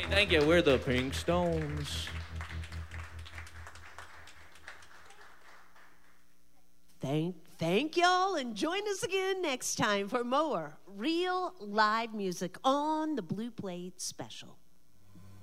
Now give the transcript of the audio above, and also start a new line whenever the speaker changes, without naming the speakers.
Thank you. We're the Pink Stones.
Thank y'all, and join us again next time for more real live music on the Blue Plate Special.